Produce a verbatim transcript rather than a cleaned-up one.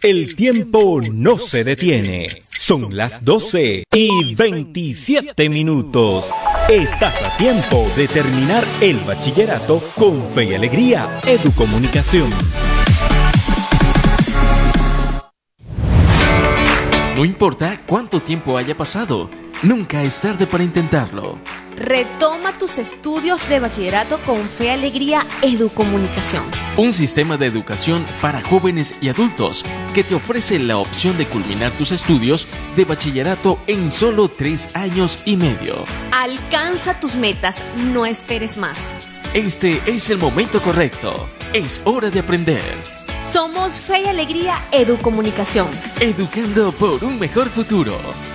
El tiempo no se detiene. Son las doce y veintisiete minutos. Estás a tiempo de terminar el bachillerato con Fe y Alegría Educomunicación. No importa cuánto tiempo haya pasado, nunca es tarde para intentarlo. Retoma tus estudios de bachillerato con Fe y Alegría Educomunicación. Un sistema de educación para jóvenes y adultos que te ofrece la opción de culminar tus estudios de bachillerato en solo tres años y medio. Alcanza tus metas, no esperes más. Este es el momento correcto. Es hora de aprender. Somos Fe y Alegría Educomunicación. Educando por un mejor futuro.